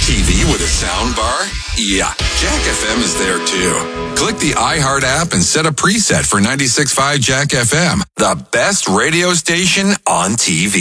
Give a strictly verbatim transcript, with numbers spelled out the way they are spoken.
T V with a sound bar? Yeah, Jack F M is there too. Click the iHeart app and set a preset for ninety-six point five Jack F M, the best radio station on T V.